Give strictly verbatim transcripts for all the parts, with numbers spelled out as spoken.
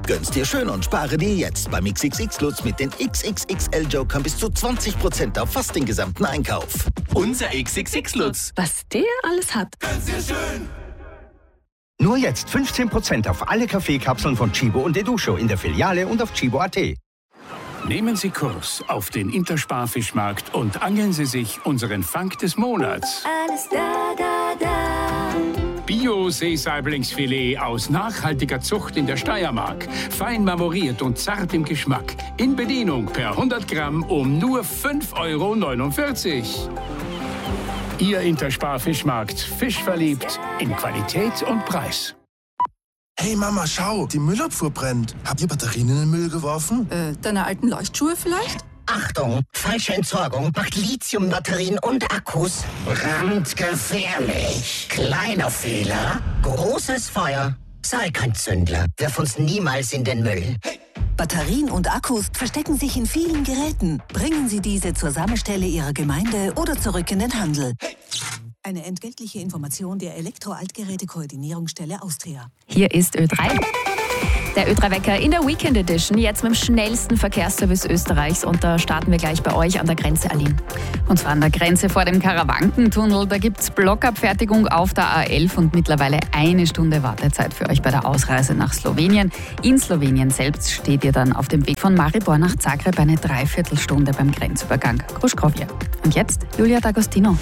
Gönn's dir schön und spare dir jetzt beim X X X-Lutz mit den X X X L-Jokern bis zu zwanzig Prozent auf fast den gesamten Einkauf. Unser X X X-Lutz. Was der alles hat. Gönn's dir schön. Nur jetzt fünfzehn Prozent auf alle Kaffeekapseln von Chibo und Edusho in der Filiale und auf chibo punkt a t. Nehmen Sie Kurs auf den Intersparfischmarkt und angeln Sie sich unseren Fang des Monats. Alles da, da, da. Bio-Seesaiblingsfilet aus nachhaltiger Zucht in der Steiermark. Fein marmoriert und zart im Geschmack. In Bedienung per hundert Gramm um nur fünf Euro neunundvierzig. Ihr Intersparfischmarkt. Fisch verliebt in Qualität und Preis. Hey Mama, schau, die Müllabfuhr brennt. Habt ihr Batterien in den Müll geworfen? Äh, deine alten Leuchtschuhe vielleicht? Achtung, falsche Entsorgung macht Lithiumbatterien und Akkus brandgefährlich. Kleiner Fehler, großes Feuer. Sei kein Zündler, wirf uns niemals in den Müll. Hey. Batterien und Akkus verstecken sich in vielen Geräten. Bringen Sie diese zur Sammelstelle Ihrer Gemeinde oder zurück in den Handel. Hey. Eine entgeltliche Information der Elektro-Altgeräte-Koordinierungsstelle Austria. Hier ist Ö drei. Der Ö drei Wecker in der Weekend Edition, jetzt mit dem schnellsten Verkehrsservice Österreichs. Und da starten wir gleich bei euch an der Grenze, Aline. Und zwar an der Grenze vor dem Karawankentunnel. Da gibt es Blockabfertigung auf der A elf und mittlerweile eine Stunde Wartezeit für euch bei der Ausreise nach Slowenien. In Slowenien selbst steht ihr dann auf dem Weg von Maribor nach Zagreb eine Dreiviertelstunde beim Grenzübergang Kruškovje. Und jetzt Julia D'Agostino.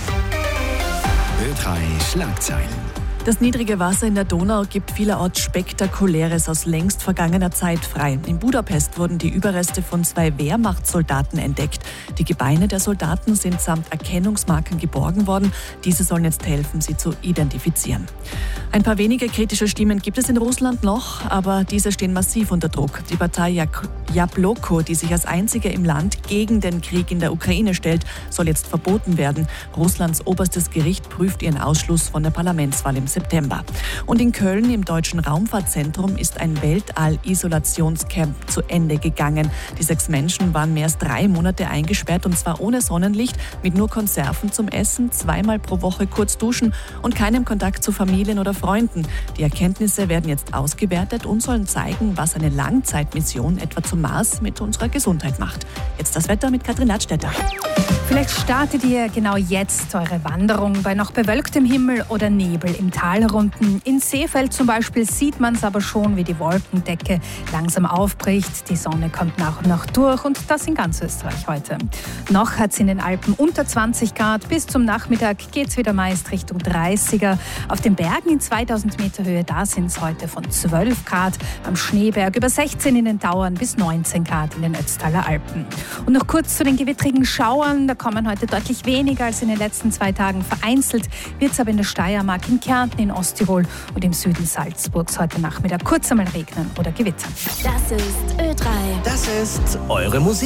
Ö drei Schlagzeilen. Das niedrige Wasser in der Donau gibt vielerorts Spektakuläres aus längst vergangener Zeit frei. In Budapest wurden die Überreste von zwei Wehrmachtssoldaten entdeckt. Die Gebeine der Soldaten sind samt Erkennungsmarken geborgen worden. Diese sollen jetzt helfen, sie zu identifizieren. Ein paar wenige kritische Stimmen gibt es in Russland noch, aber diese stehen massiv unter Druck. Die Partei Jabloko, die sich als einzige im Land gegen den Krieg in der Ukraine stellt, soll jetzt verboten werden. Russlands oberstes Gericht prüft ihren Ausschluss von der Parlamentswahl im September. Und in Köln im Deutschen Raumfahrtzentrum ist ein Weltall-Isolationscamp zu Ende gegangen. Die sechs Menschen waren mehr als drei Monate eingesperrt und zwar ohne Sonnenlicht, mit nur Konserven zum Essen, zweimal pro Woche kurz duschen und keinem Kontakt zu Familien oder Freunden. Die Erkenntnisse werden jetzt ausgewertet und sollen zeigen, was eine Langzeitmission etwa zum Mars mit unserer Gesundheit macht. Jetzt das Wetter mit Katrin Ladstätter. Vielleicht startet ihr genau jetzt eure Wanderung bei noch bewölktem Himmel oder Nebel im Talrunden. In Seefeld zum Beispiel sieht man es aber schon, wie die Wolkendecke langsam aufbricht. Die Sonne kommt nach und nach durch und das in ganz Österreich heute. Noch hat es in den Alpen unter zwanzig Grad. Bis zum Nachmittag geht es wieder meist Richtung dreißiger. Auf den Bergen in zweitausend Meter Höhe, da sind es heute von zwölf Grad. Am Schneeberg über sechzehn in den Tauern bis neunzehn Grad in den Ötztaler Alpen. Und noch kurz zu den gewittrigen Schauern. Da kommen heute deutlich weniger als in den letzten zwei Tagen. Vereinzelt wird es aber in der Steiermark, in Kärnten, in Osttirol und im Süden Salzburgs heute Nachmittag kurz einmal regnen oder gewittern. Das ist Ö drei. Das ist eure Musik.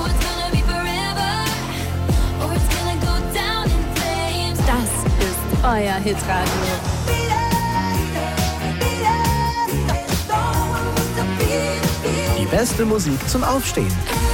Das ist euer Hitradio. Die beste Musik zum Aufstehen.